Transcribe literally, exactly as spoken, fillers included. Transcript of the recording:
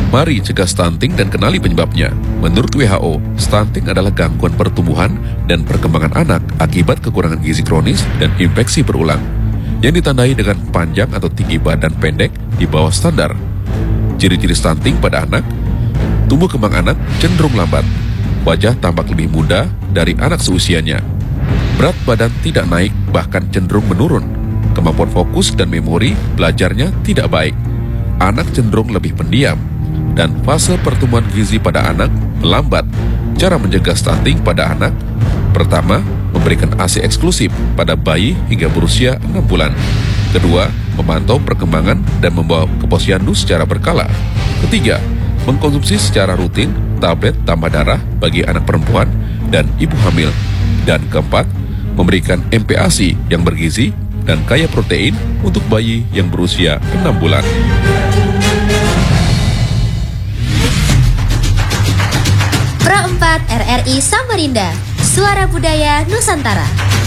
Mari cegah stunting dan kenali penyebabnya. Menurut W H O, stunting adalah gangguan pertumbuhan dan perkembangan anak akibat kekurangan gizi kronis dan infeksi berulang, yang ditandai dengan panjang atau tinggi badan pendek di bawah standar. Ciri-ciri stunting pada anak: tumbuh kembang anak cenderung lambat, wajah tampak lebih muda dari anak seusianya, berat badan tidak naik bahkan cenderung menurun, kemampuan fokus dan memori belajarnya tidak baik, anak cenderung lebih pendiam, dan fase pertumbuhan gizi pada anak melambat. Cara mencegah stunting pada anak: pertama, memberikan A S I eksklusif pada bayi hingga berusia enam bulan. Kedua, memantau perkembangan dan membawa ke posyandu secara berkala. Ketiga, mengkonsumsi secara rutin tablet tambah darah bagi anak perempuan dan ibu hamil. Dan keempat, memberikan M P A S I yang bergizi dan kaya protein untuk bayi yang berusia enam bulan. Pro empat R R I Samarinda, Suara Budaya Nusantara.